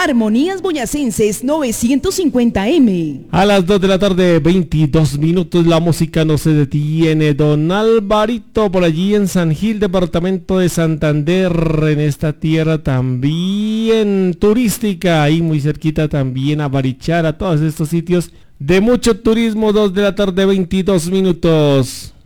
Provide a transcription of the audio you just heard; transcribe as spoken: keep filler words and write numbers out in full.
Armonías Boyacenses novecientos cincuenta eme. A las dos de la tarde, veintidós minutos, la música no se detiene. Don Alvarito, por allí en San Gil, departamento de Santander, en esta tierra también turística, ahí muy cerquita también a Barichara, todos estos sitios de mucho turismo. Dos de la tarde, veintidós minutos.